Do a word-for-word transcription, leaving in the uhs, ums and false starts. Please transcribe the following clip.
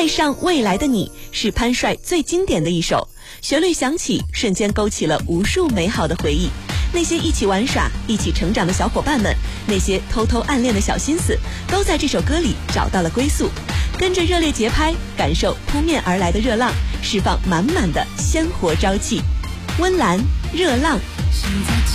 爱上未来的你是潘帅最经典的一首，旋律响起，瞬间勾起了无数美好的回忆。那些一起玩耍、一起成长的小伙伴们，那些偷偷暗恋的小心思，都在这首歌里找到了归宿。跟着热烈节拍，感受扑面而来的热浪，释放满满的鲜活朝气。温岚，热浪。